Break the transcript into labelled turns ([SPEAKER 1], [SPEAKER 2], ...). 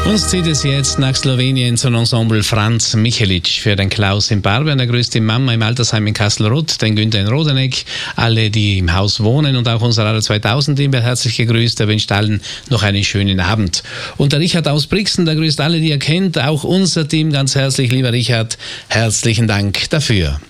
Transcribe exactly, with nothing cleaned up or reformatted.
[SPEAKER 1] Uns zieht es jetzt nach Slowenien zum Ensemble Franz Michelic. Für den Klaus in Barbern, der grüßt die Mama im Altersheim in Kastelruth, den Günther in Rodeneck, alle, die im Haus wohnen und auch unser Radio zweitausend Team wird herzlich gegrüßt. Er wünscht allen noch einen schönen Abend. Und der Richard aus Brixen, der grüßt alle, die er kennt, auch unser Team ganz herzlich. Lieber Richard, herzlichen Dank dafür.